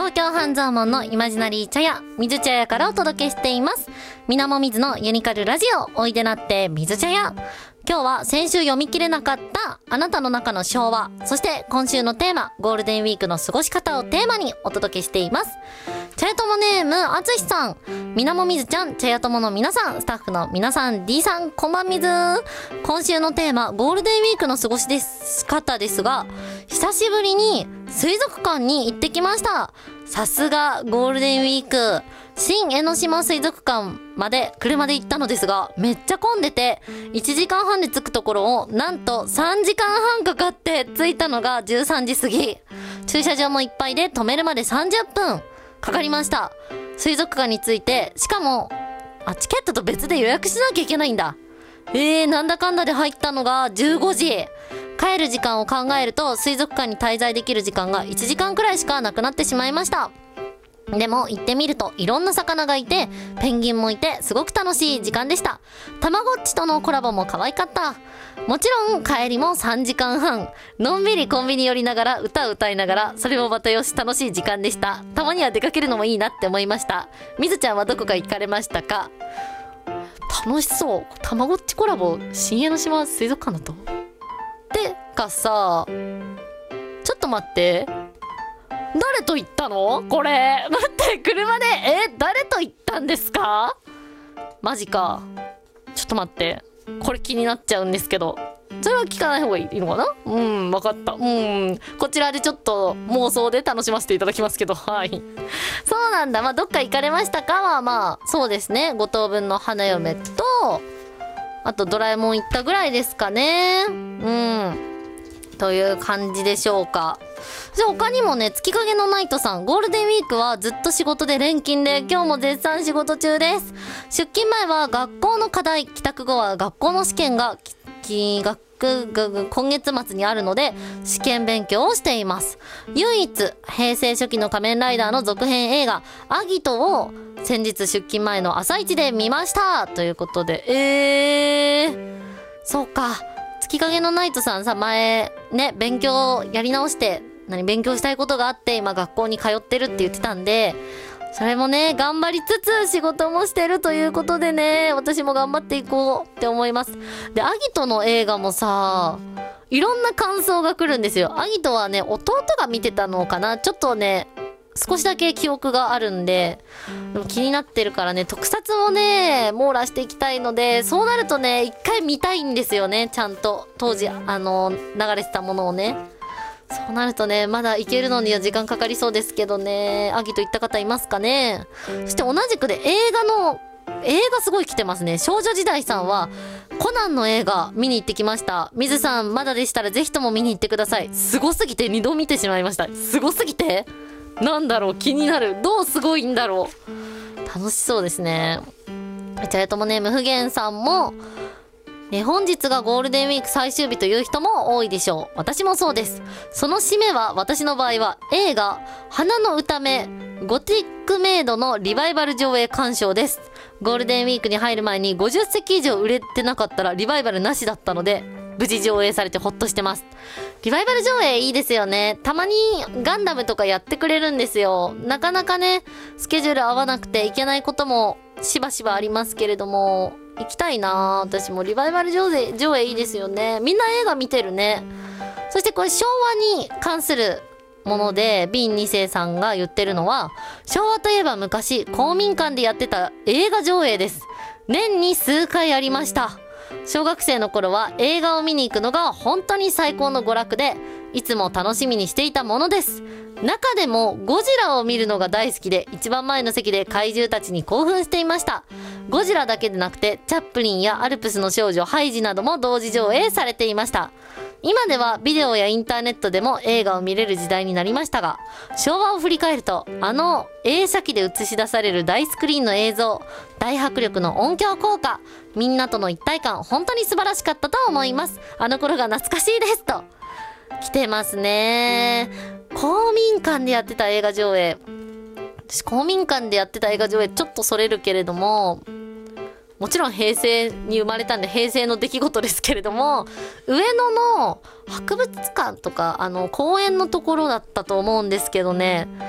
東京半蔵門のイマジナリー茶屋、水茶屋からお届けしています。みなもみずのユニカルラジオ、おいでなって水茶屋。今日は先週読み切れなかったあなたの中の昭和、そして今週のテーマ、ゴールデンウィークの過ごし方をテーマにお届けしています。茶屋友ネーム、あつしさん、みなもみずちゃん、茶屋友の皆さん、スタッフの皆さん、D さん、こんばんみず。今週のテーマ、ゴールデンウィークの過ごし方ですが、久しぶりに水族館に行ってきました。さすがゴールデンウィーク。新江ノ島水族館まで車で行ったのですが、めっちゃ混んでて、1時間半で着くところを、なんと3時間半かかって着いたのが13時過ぎ。駐車場もいっぱいで止めるまで30分かかりました。水族館に着いて、しかも、チケットと別で予約しなきゃいけないんだ。なんだかんだで入ったのが15時。帰る時間を考えると、水族館に滞在できる時間が1時間くらいしかなくなってしまいました。でも行ってみるといろんな魚がいて、ペンギンもいてすごく楽しい時間でした。たまごっちとのコラボも可愛かった。もちろん帰りも3時間半。のんびりコンビニ寄りながら歌を歌いながら、それもまたよし楽しい時間でした。たまには出かけるのもいいなって思いました。みずちゃんはどこか行かれましたか？楽しそう。たまごっちコラボ、新江ノ島水族館だと？てかさ、ちょっと待って。誰と行ったの？これ。待って、車で、誰と行ったんですか？マジか。ちょっと待って。これ気になっちゃうんですけど。それは聞かない方がいいのかな？わかった。こちらでちょっと妄想で楽しませていただきますけど、はい。そうなんだ。どっか行かれましたかは、そうですね。五等分の花嫁と、あとドラえもん行ったぐらいですかね。という感じでしょうか。他にもね、月影のナイトさん、ゴールデンウィークはずっと仕事で連勤で、今日も絶賛仕事中です。出勤前は学校の課題、帰宅後は学校の試験が、今月末にあるので、試験勉強をしています。唯一、平成初期の仮面ライダーの続編映画、アギトを先日出勤前の朝一で見ました。ということで、そうか。月影のナイトさんさ、前、ね、勉強やり直して、勉強したいことがあって、今学校に通ってるって言ってたんで、それもね、頑張りつつ仕事もしてるということでね、私も頑張っていこうって思います。で、アギトの映画もさ、いろんな感想が来るんですよ。アギトはね、弟が見てたのかな？ちょっとね、少しだけ記憶があるんで、でも気になってるからね、特撮もね、網羅していきたいので、そうなるとね、一回見たいんですよね、ちゃんと。当時、流れてたものをね。そうなるとね、まだ行けるのには時間かかりそうですけどね、アギト行った方いますかね。そして同じくで映画すごい来てますね。少女時代さんは、コナンの映画見に行ってきました。水さん、まだでしたらぜひとも見に行ってください。すごすぎて2度見てしまいました。すごすぎてなんだろう、気になる。どうすごいんだろう。楽しそうですね。茶屋友ネーム不言さんも、本日がゴールデンウィーク最終日という人も多いでしょう。私もそうです。その締めは、私の場合は映画、花の歌目、ゴティックメイドのリバイバル上映鑑賞です。ゴールデンウィークに入る前に50席以上売れてなかったらリバイバルなしだったので、無事上映されてほっとしてます。リバイバル上映いいですよね。たまにガンダムとかやってくれるんですよ。なかなかね、スケジュール合わなくていけないこともしばしばありますけれども、行きたいなぁ。私もリバイバル上映いいですよね。みんな映画見てるね。そしてこれ昭和に関するもので、ビン2世さんが言ってるのは、昭和といえば昔、公民館でやってた映画上映です。年に数回ありました。小学生の頃は映画を見に行くのが本当に最高の娯楽で、いつも楽しみにしていたものです。中でもゴジラを見るのが大好きで、一番前の席で怪獣たちに興奮していました。ゴジラだけでなくて、チャップリンやアルプスの少女ハイジなども同時上映されていました。今ではビデオやインターネットでも映画を見れる時代になりましたが、昭和を振り返ると、映写機で映し出される大スクリーンの映像、大迫力の音響効果、みんなとの一体感、本当に素晴らしかったと思います。あの頃が懐かしいですと。来てますね。公民館でやってた映画上映。私、公民館でやってた映画上映、ちょっとそれるけれども、もちろん平成に生まれたんで平成の出来事ですけれども、上野の博物館とか、公園のところだったと思うんですけどね、